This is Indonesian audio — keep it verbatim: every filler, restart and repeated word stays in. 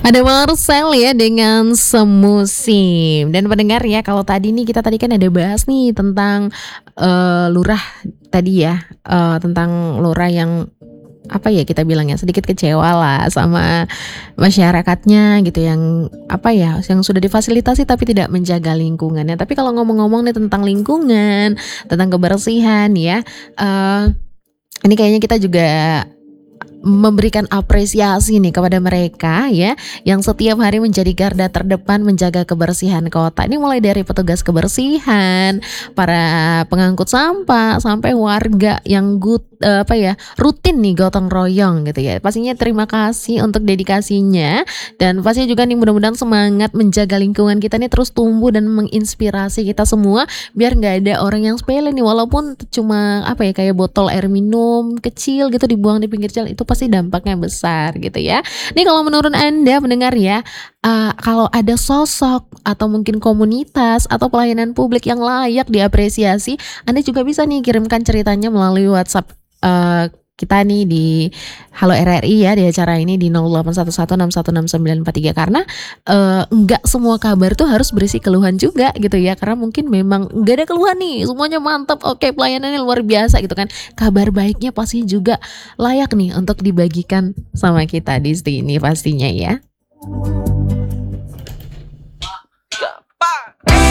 Ada Marcel ya dengan Semusim. Dan pendengar ya, kalau tadi nih kita tadi kan ada bahas nih tentang, eee, lurah tadi ya, eee, tentang lurah yang apa ya kita bilangnya, sedikit kecewa lah sama masyarakatnya gitu yang apa ya, yang sudah difasilitasi tapi tidak menjaga lingkungannya. Tapi kalau ngomong-ngomong nih tentang lingkungan, tentang kebersihan ya, eee, ini kayaknya kita juga memberikan apresiasi nih kepada mereka ya, yang setiap hari menjadi garda terdepan menjaga kebersihan kota. Ini mulai dari petugas kebersihan, para pengangkut sampah, sampai warga yang gut eee, apa ya, rutin nih gotong royong gitu ya. Pastinya terima kasih untuk dedikasinya dan pastinya juga nih mudah-mudahan semangat menjaga lingkungan kita nih terus tumbuh dan menginspirasi kita semua biar nggak ada orang yang sepele nih walaupun cuma apa ya, kayak botol air minum kecil gitu dibuang di pinggir jalan itu pasti dampaknya besar gitu ya. Nih kalau menurut Anda mendengar ya, eee, kalau ada sosok atau mungkin komunitas atau pelayanan publik yang layak diapresiasi, Anda juga bisa nih kirimkan ceritanya melalui WhatsApp, eee, kita nih di Halo R R I ya, di acara ini di nol delapan satu satu enam satu enam sembilan empat tiga karena, eee, enggak semua kabar tuh harus berisi keluhan juga gitu ya, karena mungkin memang nggak ada keluhan nih, semuanya mantap, oke pelayanannya luar biasa gitu kan. Kabar baiknya pasti juga layak nih untuk dibagikan sama kita di sini pastinya ya.